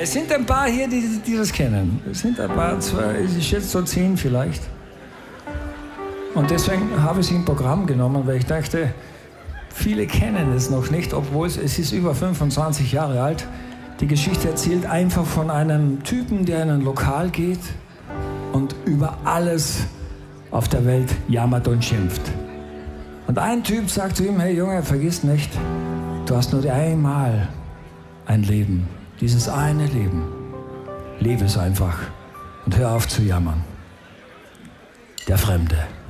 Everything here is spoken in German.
Es sind ein paar hier, die das kennen. Es sind ein paar, ich schätze so 10 vielleicht. Und deswegen habe ich es im Programm genommen, weil ich dachte, viele kennen es noch nicht, obwohl es ist über 25 Jahre alt. Die Geschichte erzählt einfach von einem Typen, der in ein Lokal geht und über alles auf der Welt jammert und schimpft. Und ein Typ sagt zu ihm, hey Junge, vergiss nicht, du hast nur einmal ein Leben, dieses eine Leben. Lebe es einfach und hör auf zu jammern. Der Fremde.